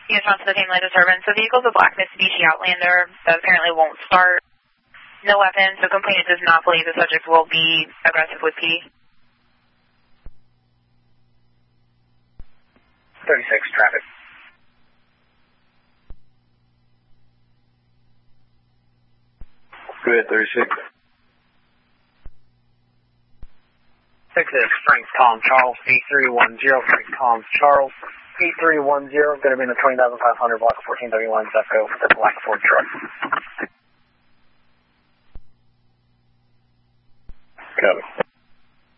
response to the family disturbance. The vehicle's a black Mitsubishi Outlander that apparently won't start. No weapon, so complainant does not believe the subject will be aggressive with PD. 36, traffic. Go ahead, 36. 6-6, Frank Tom Charles, E310, Frank Tom Charles, E310, going to be in the 20,500 block of 1431 Zepco for the black Ford truck. Copy.